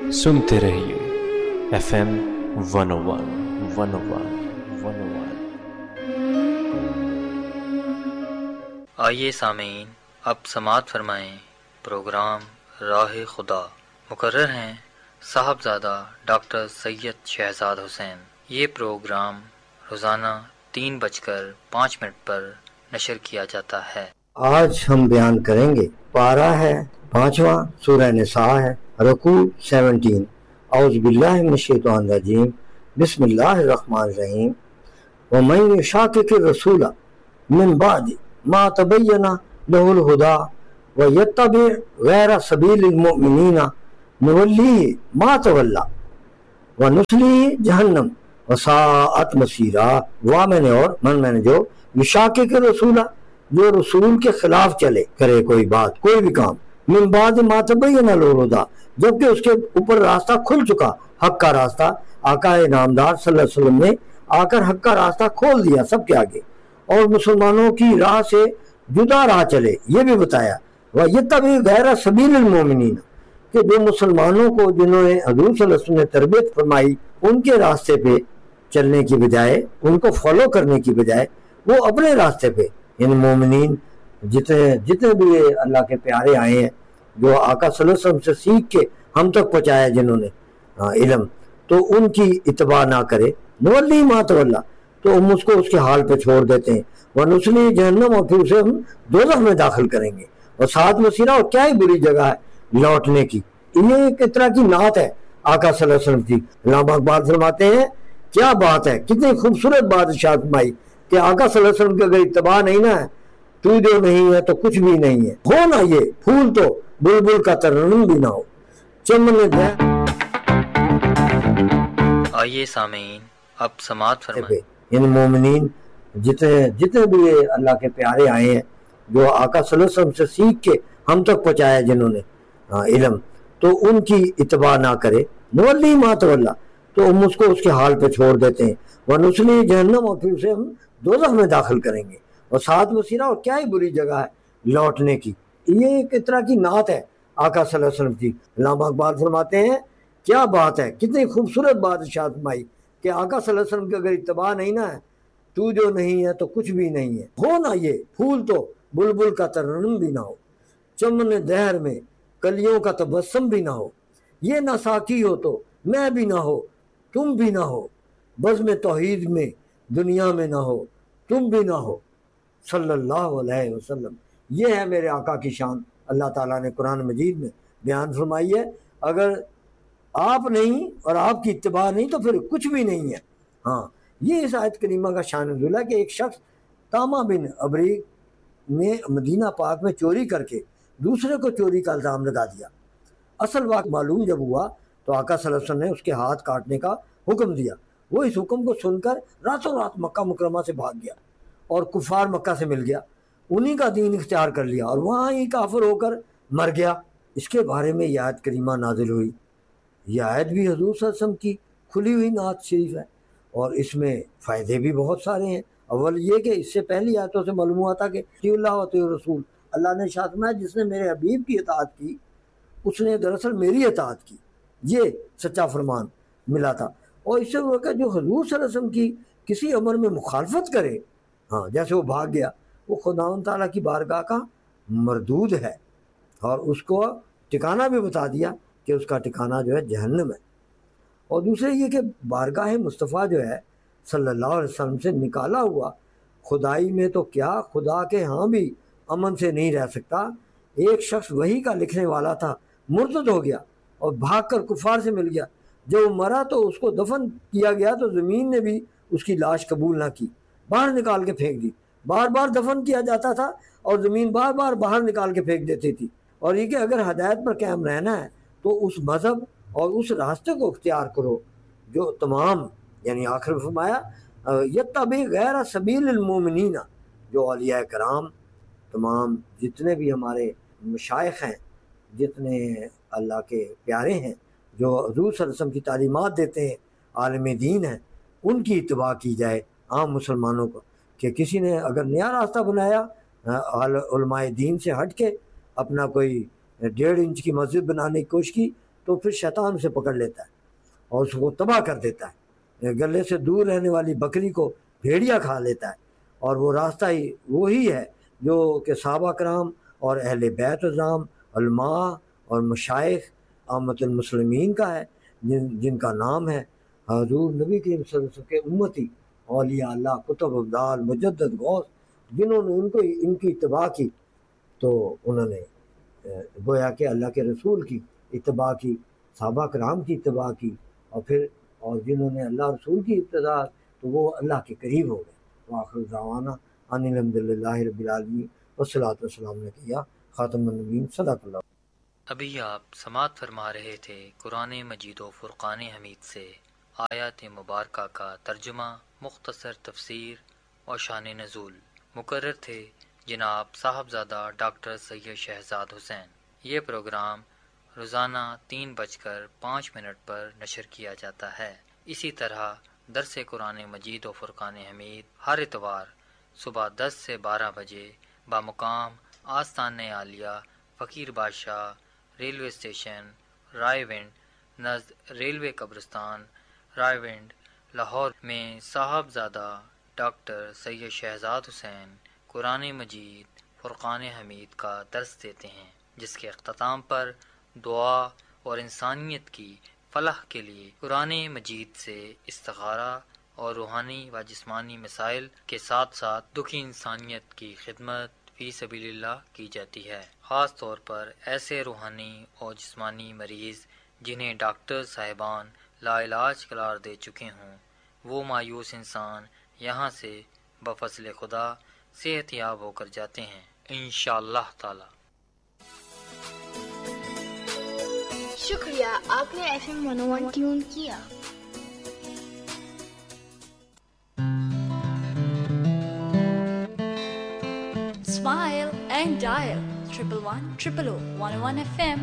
سنتے رہیے FM 101 آئیے سامعین، اب سماعت فرمائیں پروگرام راہ خدا۔ مقرر ہیں صاحبزادہ ڈاکٹر سید شہزاد حسین۔ یہ پروگرام روزانہ 3:05 پر نشر کیا جاتا ہے۔ آج ہم بیان کریں گے، پارہ ہے 5واں، سورہ نساء ہے، رکوع 17۔ اعوذ باللہ من الشیطان الرجیم، بسم اللہ الرحمن الرحیم۔ وَمَن يُشَاقِقِ الرَّسُولَ مِن بَعْدِ مَا تَبَيَّنَ لَهُ الْهُدَىٰ وَيَتَّبِعْ غَيْرَ سَبِيلِ الْمُؤْمِنِينَ نُوَلِّهِ مَا تَوَلَّىٰ وَنُصْلِهِ جَهَنَّمَ وَسَاءَتْ مَصِيرًا۔ میں نے جو یشاقق الرسول، جو رسول کے خلاف چلے، کرے کوئی بات، کوئی بھی کام، من بعد ما تبین له الہدیٰ، جبکہ اس کے اوپر راستہ کھل چکا، حق کا راستہ۔ آقا نامدار صلی اللہ علیہ وسلم نے آ کر حق کا راستہ کھول دیا سب کے آگے، اور مسلمانوں کی راہ سے جدا راہ چلے، یہ بھی بتایا۔ وَيَتَّبِعْ غَيْرَ سَبِيلِ الْمُؤْمِنِينَ، کہ جو مسلمانوں کو جنہوں نے حضور صلی اللہ علیہ وسلم نے تربیت فرمائی، ان کے راستے پہ چلنے کی بجائے، ان کو فالو کرنے کی بجائے، وہ اپنے راستے پہ، یعنی مومنین جتنے بھی اللہ کے پیارے آئے ہیں، جو آقا صلی اللہ علیہ وسلم سے سیکھ کے ہم تک پہنچایا جنہوں نے علم، تو ان کی اتباع نہ کرے۔ نولی ما تولا، تو ہم اس کو اس کے حال پہ چھوڑ دیتے ہیں۔ ونصلی جہنم، اور پھر اسے ہم دوزخ میں داخل کریں گے۔ اور ساتھ مسیرہ، اور کیا ہی بری جگہ ہے لوٹنے کی۔ یہ ایک طرح کی نعت ہے آقا صلی اللہ علیہ وسلم کی۔ علامہ اقبال فرماتے ہیں، کیا بات ہے، کتنی خوبصورت بات ارشاد فرمائی کہ آقا صلی اللہ علیہ وسلم کی اگر اتباع نہیں نہ ہے، تو جو نہیں ہے تو کچھ بھی نہیں ہے۔ ہو نہ یہ پھول تو بلبل کا ترنم بھی نہ ہو، چمن دے۔ آئیے سامعین، اب سماعت فرمائیں۔ یعنی مومنین جتنے بھی اللہ کے پیارے آئے ہیں، جو آقا صلی اللہ علیہ وسلم سے سیکھ کے ہم تک پہنچایا جنہوں نے علم، تو ان کی اتباع نہ کرے۔ نولی ما تولا، تو ہم اس کو اس کے حال پہ چھوڑ دیتے ہیں۔ ونصلی جہنم، اور پھر اسے ہم دوزخ میں داخل کریں گے۔ اور ساتھ مسیرہ، اور کیا ہی بری جگہ ہے لوٹنے کی۔ یہ ایک طرح کی نعت ہے آقا صلی اللہ علیہ وسلم کی۔ علامہ اقبال فرماتے ہیں، کیا بات ہے، کتنی خوبصورت بات ارشاد فرمائی کہ آقا صلی اللہ علیہ وسلم کی اگر اتباع نہیں نہ ہے، تو جو نہیں ہے تو کچھ بھی نہیں ہے۔ ہو نہ یہ پھول تو بلبل کا ترنم بھی نہ ہو، چمن دہر میں کلیوں کا تبسم بھی نہ ہو، یہ نہ ساقی ہو تو میں بھی نہ ہو، تم بھی نہ ہو، بزم توحید میں دنیا میں نہ ہو، تم بھی نہ ہو، صلی اللہ علیہ وسلم۔ یہ ہے میرے آقا کی شان، اللہ تعالیٰ نے قرآن مجید میں بیان فرمائی ہے۔ اگر آپ نہیں اور آپ کی اتباع نہیں تو پھر کچھ بھی نہیں ہے۔ ہاں، یہ اس آیت کریمہ کا شان نزول ہے کہ ایک شخص طامہ بن ابریق نے مدینہ پاک میں چوری کر کے دوسرے کو چوری کا الزام لگا دیا۔ اصل واقعہ معلوم جب ہوا تو آقا صلی اللہ علیہ وسلم نے اس کے ہاتھ کاٹنے کا حکم دیا۔ وہ اس حکم کو سن کر راتوں رات مکہ مکرمہ سے بھاگ گیا اور کفار مکہ سے مل گیا، انہی کا دین اختیار کر لیا اور وہاں ہی کافر ہو کر مر گیا۔ اس کے بارے میں یہ آیت کریمہ نازل ہوئی۔ یہ آیت بھی حضور صلی اللہ علیہ وسلم کی کھلی ہوئی نعت شریف ہے، اور اس میں فائدے بھی بہت سارے ہیں۔ اول یہ کہ اس سے پہلی آیتوں سے معلوم ہوا تھا کہ اطیعوا اللہ و اطیعوا الرسول، اللہ نے ارشاد فرمایا جس نے میرے حبیب کی اطاعت کی اس نے دراصل میری اطاعت کی، یہ سچا فرمان ملا تھا۔ اور اس سے وہ کہ جو حضور صلی اللہ علیہ وسلم کی کسی امر میں مخالفت کرے، ہاں جیسے وہ بھاگ گیا، وہ خداوند تعالیٰ کی بارگاہ کا مردود ہے، اور اس کو ٹھکانہ بھی بتا دیا کہ اس کا ٹھکانہ جو ہے جہنم ہے۔ اور دوسرے یہ کہ بارگاہ مصطفیٰ جو ہے صلی اللہ علیہ وسلم سے نکالا ہوا خدائی میں تو کیا، خدا کے ہاں بھی امن سے نہیں رہ سکتا۔ ایک شخص وحی کا لکھنے والا تھا، مرتد ہو گیا اور بھاگ کر کفار سے مل گیا۔ جب مرا تو اس کو دفن کیا گیا تو زمین نے بھی اس کی لاش قبول نہ کی، باہر نکال کے پھینک دی۔ بار بار دفن کیا جاتا تھا اور زمین بار بار باہر نکال کے پھینک دیتی تھی۔ اور یہ کہ اگر ہدایت پر قائم رہنا ہے تو اس مذہب اور اس راستے کو اختیار کرو جو تمام، یعنی آخر فرمایا یتبع غیر سبیل المؤمنین، جو اولیاء کرام تمام جتنے بھی ہمارے مشائخ ہیں، جتنے اللہ کے پیارے ہیں، جو حضور صلی اللہ علیہ وسلم کی تعلیمات دیتے ہیں، عالم دین ہیں، ان کی اتباع کی جائے عام مسلمانوں کو۔ کہ کسی نے اگر نیا راستہ بنایا علماء دین سے ہٹ کے، اپنا کوئی 1.5 انچ کی مسجد بنانے کی کوشش کی، تو پھر شیطان اسے پکڑ لیتا ہے اور اس کو تباہ کر دیتا ہے. گلے سے دور رہنے والی بکری کو بھیڑیا کھا لیتا ہے. اور وہ راستہ ہی وہی ہے جو کہ صحابہ کرام اور اہل بیت عظام، علماء اور مشائخ عامت المسلمین کا ہے، جن کا نام ہے حضور نبی کریم صلی اللہ علیہ وسلم کے امتی اولیاء اللہ، کتب ابدال، مجدد غوث، جنہوں نے ان کی اتباع کی. تو انہوں نے گویا کہ اللہ کے رسول کی اتباع کی، صحابہ کرام کی اتباع کی، اور جنہوں نے اللہ رسول کی اتباع، تو وہ اللہ کے قریب ہو گئے. وآخر دعوانا ان الحمد للہ رب العالمین والصلاۃ والسلام علیہ خاتم النبیین صدق اللہ. ابھی آپ سماعت فرما رہے تھے قرآن مجید و فرقان حمید سے آیات مبارکہ کا ترجمہ، مختصر تفسیر اور شان نزول. مقرر تھے جناب صاحبزادہ ڈاکٹر سید شہزاد حسین. یہ پروگرام روزانہ 3:05 پر نشر کیا جاتا ہے. اسی طرح درس قرآن مجید و فرقان حمید ہر اتوار صبح 10 سے 12 بجے بمقام آستان عالیہ فقیر بادشاہ، ریلوے اسٹیشن رائے ونڈ نزد ریلوے قبرستان رائے ونڈ، لاہور میں صاحبزادہ ڈاکٹر سید شہزاد حسین قرآن مجید فرقان حمید کا درس دیتے ہیں، جس کے اختتام پر دعا اور انسانیت کی فلاح کے لیے قرآن مجید سے استخارہ اور روحانی و جسمانی مسائل کے ساتھ ساتھ دکھی انسانیت کی خدمت فی سبیل اللہ کی جاتی ہے. خاص طور پر ایسے روحانی اور جسمانی مریض جنہیں ڈاکٹر صاحبان لا علاج قرار دے چکے ہوں، وہ مایوس انسان یہاں سے بفضل خدا صحت یاب ہو کر جاتے ہیں انشاءاللہ تعالی. شکریہ، آپ نے FM 101 ٹیون کیا. Smile and dial 111 FM.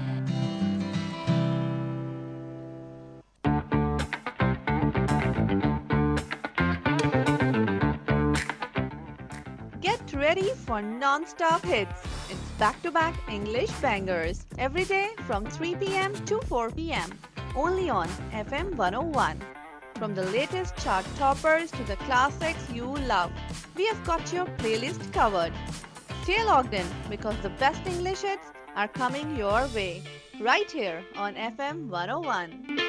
Get ready for non-stop hits. It's back-to-back English bangers every day from 3 p.m. to 4 p.m. only on FM 101. From the latest chart toppers to the classics you love, we have got your playlist covered. Stay logged in because the best English hits are coming your way right here on FM 101.